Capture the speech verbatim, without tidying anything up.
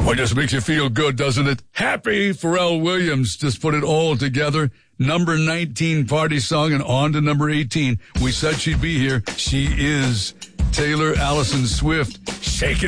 Well, it just makes you feel good, doesn't it? Happy Pharrell Williams just put it all together. Number nineteen party song, and on to number eighteen. We said she'd be here. She is Taylor Allison Swift. Shake it.